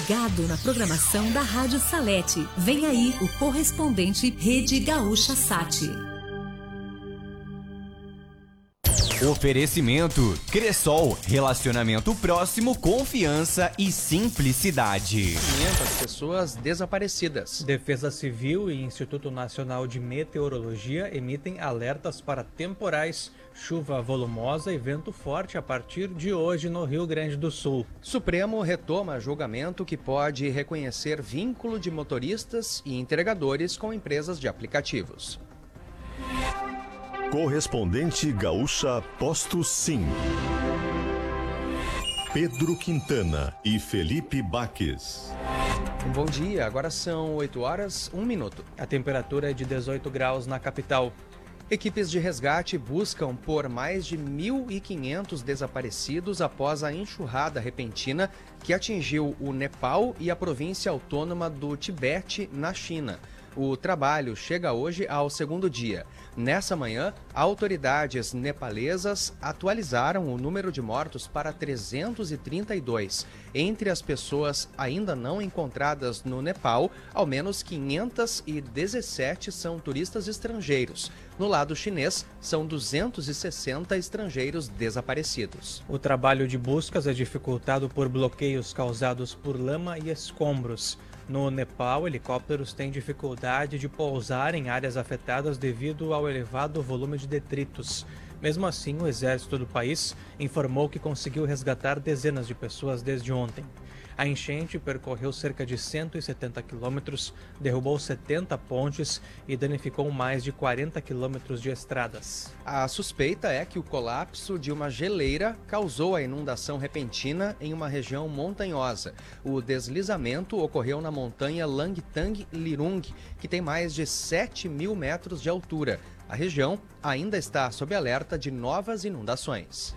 ligado na programação da Rádio Salete. Vem aí o correspondente Rede Gaúcha Sat. Oferecimento Cressol, relacionamento próximo, confiança e simplicidade. As pessoas desaparecidas. Defesa Civil e Instituto Nacional de Meteorologia emitem alertas para temporais, chuva volumosa e vento forte a partir de hoje no Rio Grande do Sul. Supremo retoma julgamento que pode reconhecer vínculo de motoristas e entregadores com empresas de aplicativos. Correspondente Gaúcha Posto Sim. Pedro Quintana e Felipe Baques. Bom dia, agora são 8 horas, 1 minuto. A temperatura é de 18 graus na capital. Equipes de resgate buscam por mais de 1.500 desaparecidos após a enxurrada repentina que atingiu o Nepal e a província autônoma do Tibete, na China. O trabalho chega hoje ao segundo dia. Nessa manhã, autoridades nepalesas atualizaram o número de mortos para 332. Entre as pessoas ainda não encontradas no Nepal, ao menos 517 são turistas estrangeiros. No lado chinês, são 260 estrangeiros desaparecidos. O trabalho de buscas é dificultado por bloqueios causados por lama e escombros. No Nepal, helicópteros têm dificuldade de pousar em áreas afetadas devido ao elevado volume de detritos. Mesmo assim, o exército do país informou que conseguiu resgatar dezenas de pessoas desde ontem. A enchente percorreu cerca de 170 quilômetros, derrubou 70 pontes e danificou mais de 40 quilômetros de estradas. A suspeita é que o colapso de uma geleira causou a inundação repentina em uma região montanhosa. O deslizamento ocorreu na montanha Langtang Lirung, que tem mais de 7.000 metros de altura. A região ainda está sob alerta de novas inundações.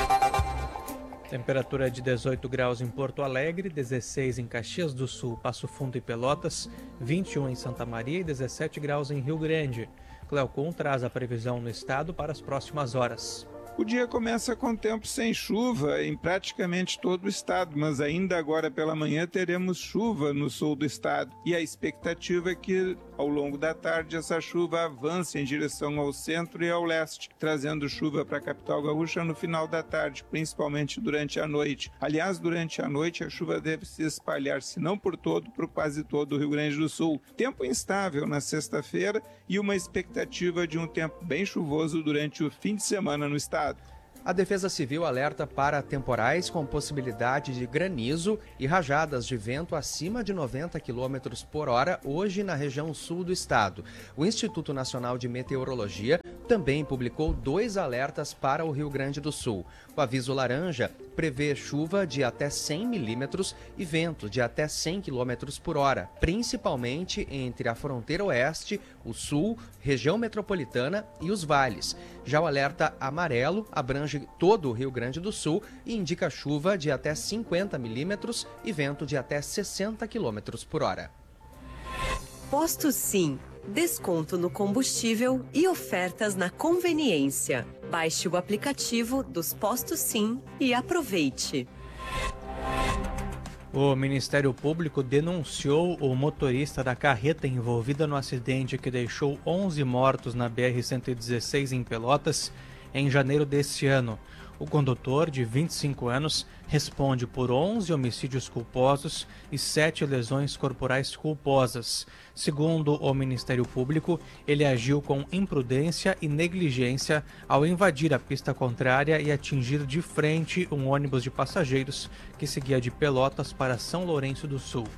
Temperatura de 18 graus em Porto Alegre, 16 em Caxias do Sul, Passo Fundo e Pelotas, 21 em Santa Maria e 17 graus em Rio Grande. Cleocum traz a previsão no estado para as próximas horas. O dia começa com tempo sem chuva em praticamente todo o estado, mas ainda agora pela manhã teremos chuva no sul do estado. E a expectativa é que ao longo da tarde essa chuva avance em direção ao centro e ao leste, trazendo chuva para a capital gaúcha no final da tarde, principalmente durante a noite. Aliás, durante a noite a chuva deve se espalhar, se não por todo, por quase todo o Rio Grande do Sul. Tempo instável na sexta-feira e uma expectativa de um tempo bem chuvoso durante o fim de semana no estado. A Defesa Civil alerta para temporais com possibilidade de granizo e rajadas de vento acima de 90 km por hora hoje na região sul do estado. O Instituto Nacional de Meteorologia também publicou 2 alertas para o Rio Grande do Sul. O aviso laranja prevê chuva de até 100 milímetros e vento de até 100 km por hora, principalmente entre a fronteira oeste, o sul, região metropolitana e os vales. Já o alerta amarelo abrange todo o Rio Grande do Sul e indica chuva de até 50 milímetros e vento de até 60 km por hora. Posto Sim. Desconto no combustível e ofertas na conveniência. Baixe o aplicativo dos Postos Sim e aproveite. O Ministério Público denunciou o motorista da carreta envolvida no acidente que deixou 11 mortos na BR-116 em Pelotas em janeiro deste ano. O condutor, de 25 anos, responde por 11 homicídios culposos e 7 lesões corporais culposas. Segundo o Ministério Público, ele agiu com imprudência e negligência ao invadir a pista contrária e atingir de frente um ônibus de passageiros que seguia de Pelotas para São Lourenço do Sul.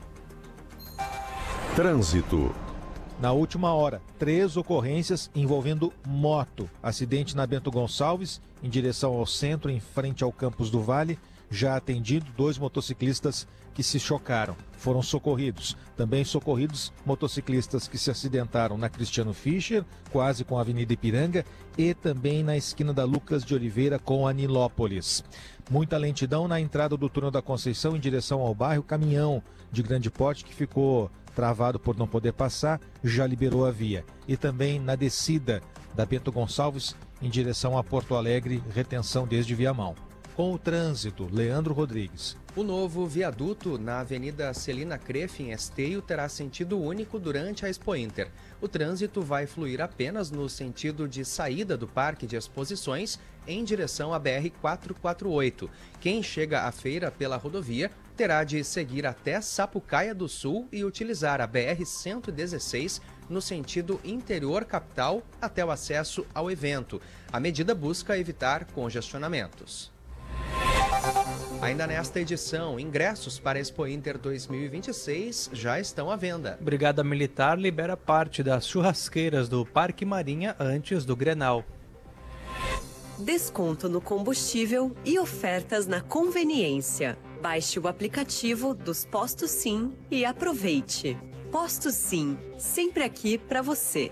Trânsito. Na última hora, 3 ocorrências envolvendo moto. Acidente na Bento Gonçalves, em direção ao centro, em frente ao Campos do Vale. Já atendido, 2 motociclistas que se chocaram. Foram socorridos. Também socorridos motociclistas que se acidentaram na Cristiano Fischer, quase com a Avenida Ipiranga, e também na esquina da Lucas de Oliveira com a Nilópolis. Muita lentidão na entrada do túnel da Conceição em direção ao bairro. Caminhão de grande porte que ficou travado por não poder passar, já liberou a via. E também na descida da Bento Gonçalves em direção a Porto Alegre, retenção desde Viamão. Com o trânsito, Leandro Rodrigues. O novo viaduto na Avenida Celina Crefe, em Esteio, terá sentido único durante a Expo Inter. O trânsito vai fluir apenas no sentido de saída do Parque de Exposições em direção à BR-448. Quem chega à feira pela rodovia terá de seguir até Sapucaia do Sul e utilizar a BR-116 no sentido interior capital até o acesso ao evento. A medida busca evitar congestionamentos. Ainda nesta edição, ingressos para a Expo Inter 2026 já estão à venda. Brigada Militar libera parte das churrasqueiras do Parque Marinha antes do Grenal. Desconto no combustível e ofertas na conveniência. Baixe o aplicativo dos Postos Sim e aproveite. Postos Sim, sempre aqui para você.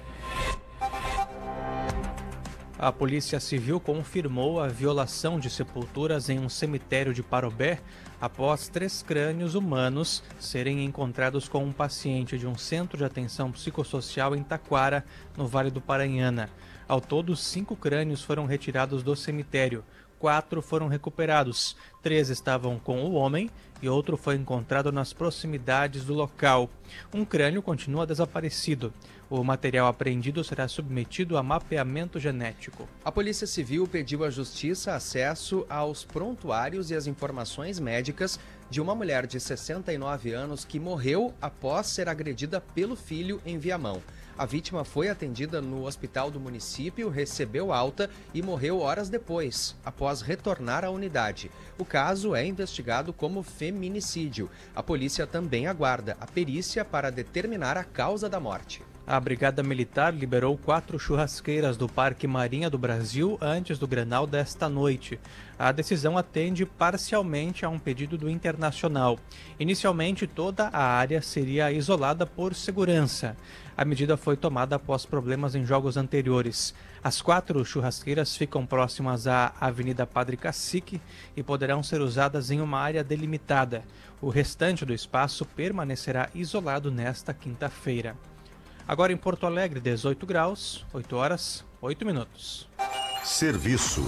A Polícia Civil confirmou a violação de sepulturas em um cemitério de Parobé após 3 crânios humanos serem encontrados com um paciente de um centro de atenção psicossocial em Taquara, no Vale do Paranhana. Ao todo, 5 crânios foram retirados do cemitério. 4 foram recuperados. 3 estavam com o homem e outro foi encontrado nas proximidades do local. Um crânio continua desaparecido. O material apreendido será submetido a mapeamento genético. A Polícia Civil pediu à Justiça acesso aos prontuários e as informações médicas de uma mulher de 69 anos que morreu após ser agredida pelo filho em Viamão. A vítima foi atendida no hospital do município, recebeu alta e morreu horas depois, após retornar à unidade. O caso é investigado como feminicídio. A polícia também aguarda a perícia para determinar a causa da morte. A Brigada Militar liberou 4 churrasqueiras do Parque Marinha do Brasil antes do Grenal desta noite. A decisão atende parcialmente a um pedido do Internacional. Inicialmente, toda a área seria isolada por segurança. A medida foi tomada após problemas em jogos anteriores. As 4 churrasqueiras ficam próximas à Avenida Padre Cacique e poderão ser usadas em uma área delimitada. O restante do espaço permanecerá isolado nesta quinta-feira. Agora em Porto Alegre, 18 graus, 8 horas, 8 minutos. Serviço.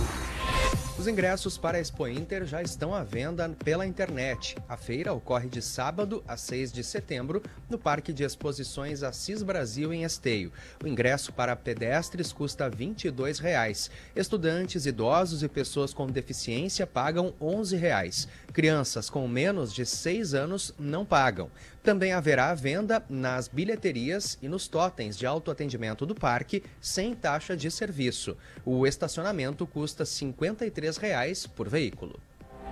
Os ingressos para a Expo Inter já estão à venda pela internet. A feira ocorre de sábado a 6 de setembro no Parque de Exposições Assis Brasil, em Esteio. O ingresso para pedestres custa R$ 22,00. Estudantes, idosos e pessoas com deficiência pagam R$ 11,00. Crianças com menos de 6 anos não pagam. Também haverá venda nas bilheterias e nos totens de autoatendimento do parque sem taxa de serviço. O estacionamento custa R$ 53,00 por veículo.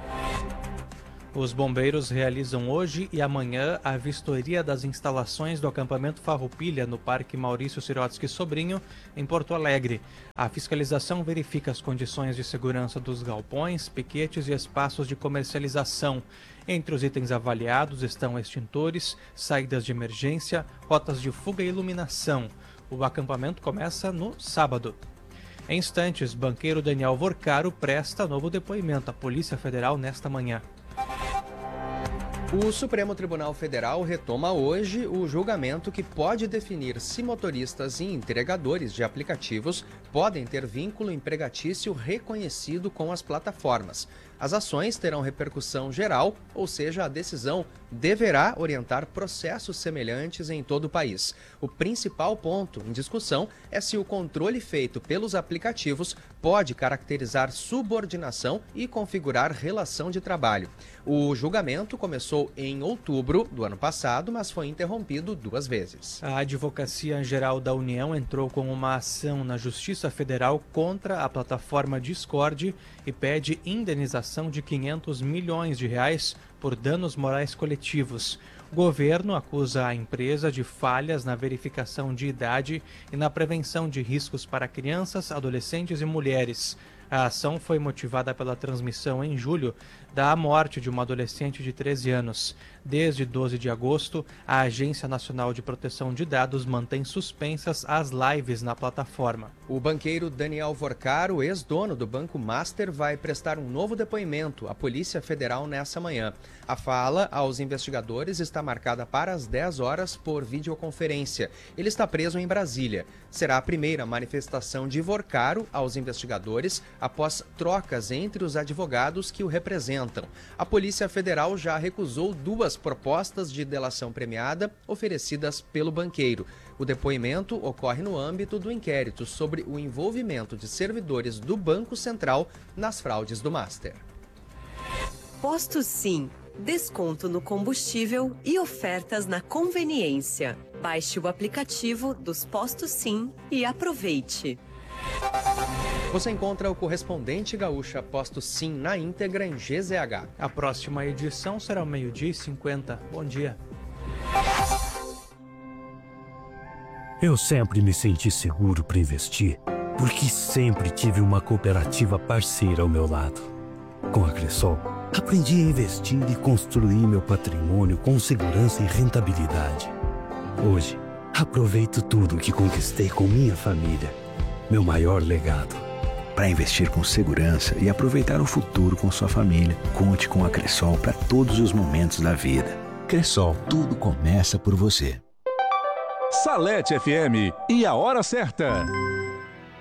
Os bombeiros realizam hoje e amanhã a vistoria das instalações do acampamento Farroupilha no Parque Maurício Sirotsky Sobrinho, em Porto Alegre. A fiscalização verifica as condições de segurança dos galpões, piquetes e espaços de comercialização. Entre os itens avaliados estão extintores, saídas de emergência, rotas de fuga e iluminação. O acampamento começa no sábado. Em instantes, banqueiro Daniel Vorcaro presta novo depoimento à Polícia Federal nesta manhã. O Supremo Tribunal Federal retoma hoje o julgamento que pode definir se motoristas e entregadores de aplicativos podem ter vínculo empregatício reconhecido com as plataformas. As ações terão repercussão geral, ou seja, a decisão deverá orientar processos semelhantes em todo o país. O principal ponto em discussão é se o controle feito pelos aplicativos pode caracterizar subordinação e configurar relação de trabalho. O julgamento começou em outubro do ano passado, mas foi interrompido 2 vezes. A Advocacia Geral da União entrou com uma ação na Justiça Federal contra a plataforma Discord e pede indenização de R$500 milhões por danos morais coletivos. O governo acusa a empresa de falhas na verificação de idade e na prevenção de riscos para crianças, adolescentes e mulheres. A ação foi motivada pela transmissão em julho da morte de uma adolescente de 13 anos. Desde 12 de agosto, a Agência Nacional de Proteção de Dados mantém suspensas as lives na plataforma. O banqueiro Daniel Vorcaro, ex-dono do Banco Master, vai prestar um novo depoimento à Polícia Federal nessa manhã. A fala aos investigadores está marcada para as 10 horas por videoconferência. Ele está preso em Brasília. Será a primeira manifestação de Vorcaro aos investigadores após trocas entre os advogados que o representam. A Polícia Federal já recusou 2 propostas de delação premiada oferecidas pelo banqueiro. O depoimento ocorre no âmbito do inquérito sobre o envolvimento de servidores do Banco Central nas fraudes do Master. Posto Sim. Desconto no combustível e ofertas na conveniência. Baixe o aplicativo dos Postos Sim e aproveite. Você encontra o correspondente gaúcha Posto Sim na íntegra em GZH. A próxima edição será ao 12h50. Bom dia. Eu sempre me senti seguro para investir, porque sempre tive uma cooperativa parceira ao meu lado. Com a Cressol, aprendi a investir e construir meu patrimônio com segurança e rentabilidade. Hoje, aproveito tudo que conquistei com minha família. Meu maior legado. Para investir com segurança e aproveitar o futuro com sua família, conte com a Cressol para todos os momentos da vida. Cressol, tudo começa por você. Salete FM e a hora certa.